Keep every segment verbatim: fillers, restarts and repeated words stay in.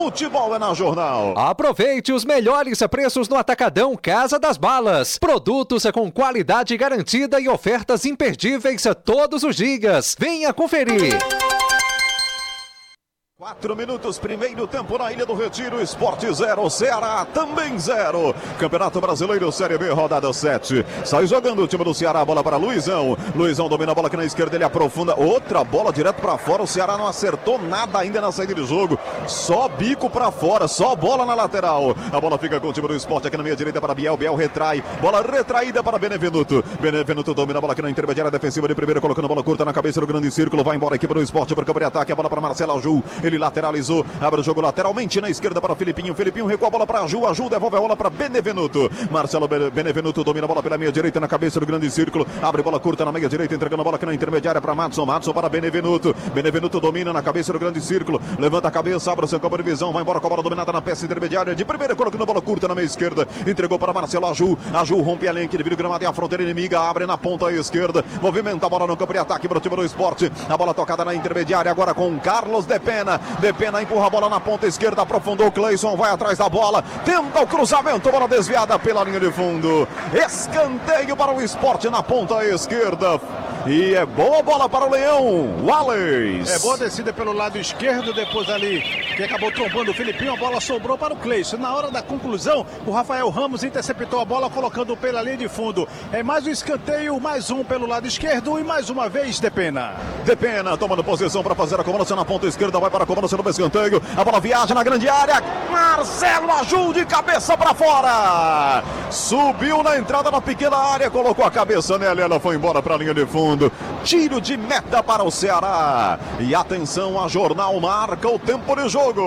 Futebol é na Jornal. Aproveite os melhores preços no Atacadão Casa das Balas. Produtos com qualidade garantida e ofertas imperdíveis todos os dias. Venha conferir. Quatro minutos, primeiro tempo na Ilha do Retiro, Sport zero, Ceará também zero. Campeonato Brasileiro Série B, rodada sete. Sai jogando o time do Ceará, bola para Luizão. Luizão domina a bola aqui na esquerda, ele aprofunda. Outra bola direto para fora, o Ceará não acertou nada ainda na saída de jogo. Só bico para fora, só bola na lateral. A bola fica com o time do Sport aqui na meia direita para Biel, Biel retrai. Bola retraída para Benevenuto. Benevenuto domina a bola aqui na intermediária defensiva de primeira, colocando a bola curta na cabeça do grande círculo. Vai embora aqui para o Sport, para o campo de ataque. A bola para Marcelo Aju. Ele lateralizou, abre o jogo lateralmente na esquerda para Filipinho, Filipinho recua a bola para Aju, Aju devolve a bola para Benevenuto, Marcelo Benevenuto domina a bola pela meia direita na cabeça do grande círculo, abre bola curta na meia direita, entregando a bola aqui na intermediária para Madson, Madson para Benevenuto, Benevenuto domina na cabeça do grande círculo, levanta a cabeça, abre o seu campo de visão, vai embora com a bola dominada na peça intermediária, de primeira colocando a bola curta na meia esquerda, entregou para Marcelo Aju, Aju rompe a linha que divide o gramado e a fronteira inimiga, abre na ponta esquerda, movimenta a bola no campo de ataque para o time do Sport, a bola tocada na intermediária agora com Carlos Depena, Depena empurra a bola na ponta esquerda, aprofundou o Cleison, vai atrás da bola, tenta o cruzamento, bola desviada pela linha de fundo, escanteio para o Sport na ponta esquerda, e é boa bola para o Leão, Wallace. É boa descida pelo lado esquerdo, depois ali, que acabou trombando o Filipinho, a bola sobrou para o Cleison, na hora da conclusão, o Rafael Ramos interceptou a bola, colocando pela linha de fundo, é mais um escanteio, mais um pelo lado esquerdo, e mais uma vez Depena. Depena, tomando posição para fazer a cobrança na ponta esquerda, vai para a cobrança no escanteio. A bola viaja na grande área. Marcelo Aju de cabeça para fora. Subiu na entrada da pequena área, colocou a cabeça nela e ela foi embora para a linha de fundo. Tiro de meta para o Ceará. E atenção, a Jornal marca o tempo de jogo.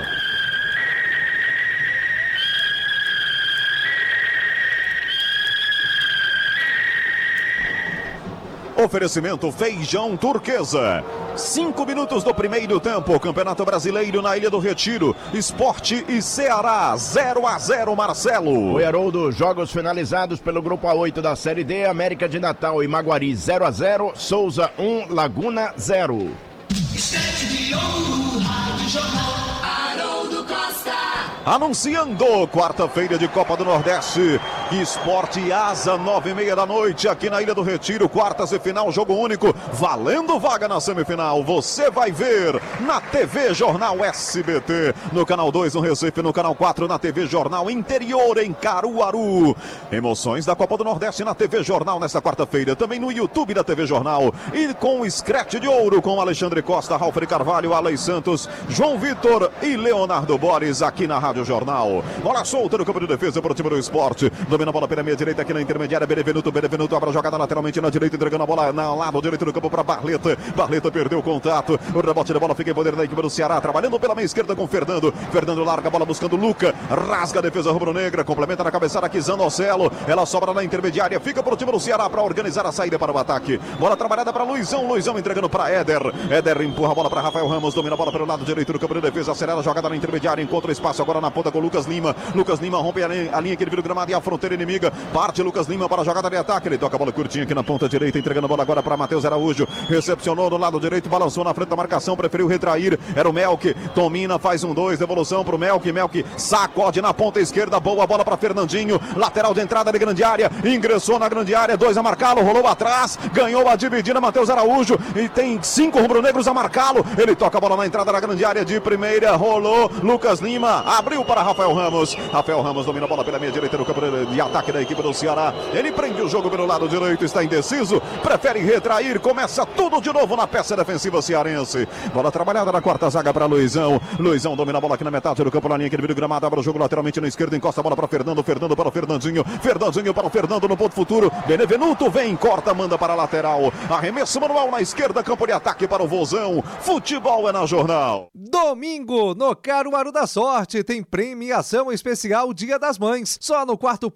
Oferecimento Feijão Turquesa. Cinco minutos do primeiro tempo. Campeonato Brasileiro na Ilha do Retiro. Sport e Ceará. zero a zero, Marcelo. Oi, Haroldo. Jogos finalizados pelo Grupo A oito da Série D. América de Natal e Maguari zero a zero. Souza um, Laguna zero. Estante de ouro, Rádio Jornal. Haroldo Costa. Anunciando quarta-feira de Copa do Nordeste, Sport e Asa, nove e meia da noite, aqui na Ilha do Retiro, quartas e final, jogo único, valendo vaga na semifinal. Você vai ver na T V Jornal S B T, no canal dois no Recife, no canal quatro na T V Jornal Interior em Caruaru. Emoções da Copa do Nordeste na T V Jornal nesta quarta-feira, também no YouTube da T V Jornal e com o Scratch de Ouro com Alexandre Costa, Ralf Carvalho, Alei Santos, João Vitor e Leonardo Borges aqui na Rádio Jornal. Bola solta no campo de defesa para o time do Sport. Domina a bola pela meia direita aqui na intermediária. Benevenuto, Benevenuto abre a jogada lateralmente na direita, entregando a bola na lado direito do campo para Barleta. Barleta perdeu o contato. O rebote da bola fica em poder da equipe do Ceará. Trabalhando pela meia esquerda com Fernando. Fernando larga a bola buscando Luca. Rasga a defesa rubro-negra. Complementa na cabeçada aqui Zanocelo. Ela sobra na intermediária. Fica para o time do Ceará para organizar a saída para o ataque. Bola trabalhada para Luizão. Luizão entregando para Éder. Éder empurra a bola para Rafael Ramos. Domina a bola pelo lado direito do campo de defesa. Acelera a jogada na intermediária. Encontra espaço agora na ponta com Lucas Lima. Lucas Lima rompe a linha, a linha que ele vira o gramado e a fronteira inimiga. Parte Lucas Lima para a jogada de ataque. Ele toca a bola curtinha aqui na ponta direita, entregando a bola agora para Matheus Araújo. Recepcionou no lado direito, balançou na frente da marcação, preferiu retrair. Era o Melk. Domina, faz um dois, devolução para o Melk. Melk sacode na ponta esquerda. Boa bola para Fernandinho. Lateral de entrada de grande área. Ingressou na grande área. Dois a marcá-lo. Rolou atrás. Ganhou a dividida Matheus Araújo. E tem cinco rubro-negros a marcá-lo. Ele toca a bola na entrada da grande área de primeira. Rolou. Lucas Lima abriu para Rafael Ramos. Rafael Ramos domina a bola pela meia direita no campo de ataque da equipe do Ceará. Ele prende o jogo pelo lado direito, está indeciso, prefere retrair, começa tudo de novo na peça defensiva cearense. Bola trabalhada na quarta zaga para Luizão. Luizão domina a bola aqui na metade do campo, na linha que ele vira o gramado, abre o jogo lateralmente na esquerda, encosta a bola para Fernando, Fernando para o Fernandinho, Fernandinho para o Fernando no ponto futuro. Benevenuto vem, corta, manda para a lateral. Arremesso manual na esquerda, campo de ataque para o Vozão. Futebol é na Jornal. Domingo, no Caruaru da Sorte, tem premiação especial Dia das Mães. Só no quarto prêmio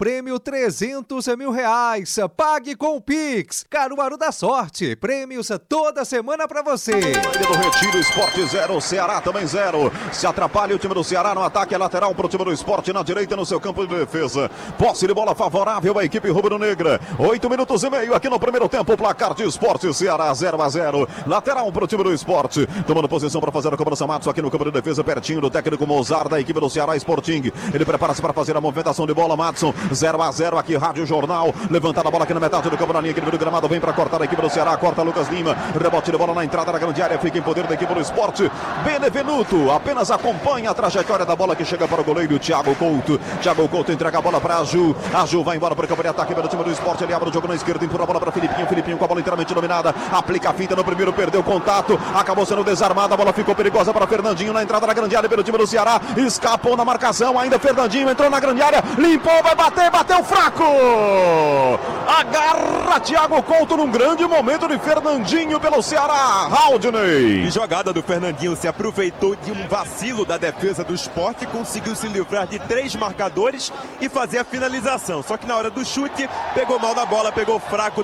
prêmio trezentos mil reais. Pague com o Pix. Caruaru da Sorte, prêmios toda semana pra você. Ilha do Retiro, Sport zero, Ceará também zero. Se atrapalha o time do Ceará no ataque, é lateral pro time do Sport na direita no seu campo de defesa. Posse de bola favorável à equipe rubro-negra. Oito minutos e meio aqui no primeiro tempo, placar de Sport Ceará zero a zero. Lateral pro time do Sport. Tomando posição para fazer a cobrança, Matos aqui no campo de defesa, pertinho do técnico Mozart da equipe do Ceará Sporting. Ele prepara-se para fazer a movimentação de bola, Matson, zero a zero aqui, Rádio Jornal. Levantada a bola aqui na metade do campo, na linha aqui no gramado, vem para cortar a equipe do Ceará, corta Lucas Lima. Rebote de bola na entrada da grande área, fica em poder da equipe do Sport. Benevenuto apenas acompanha a trajetória da bola que chega para o goleiro Thiago Couto. Thiago Couto entrega a bola para a Ju. A Ju vai embora para o campo de ataque pelo time do Sport. Ele abre o jogo na esquerda, empurra a bola para Filipinho. Filipinho com a bola inteiramente dominada. Aplica a finta no primeiro, perdeu contato. Acabou sendo desarmada. A bola ficou perigosa para Fernandinho na entrada da grande área pelo time do Ceará. Escapou na marcação. Ainda Fernandinho entrou na grande área. Limpou, vai bater, bateu fraco. Agarra Thiago Couto num grande momento de Fernandinho pelo Ceará. Haldney. E jogada do Fernandinho, se aproveitou de um vacilo da defesa do Sport, conseguiu se livrar de três marcadores e fazer a finalização. Só que na hora do chute, pegou mal na bola, pegou fraco.